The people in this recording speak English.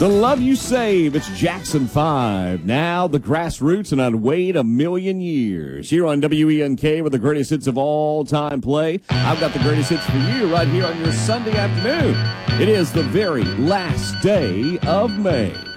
The Love You Save, it's Jackson 5. Now the Grassroots and I'd wait a million years. Here on WENK with the greatest hits of all time play. I've got the greatest hits for you right here on your Sunday afternoon. It is the very last day of May.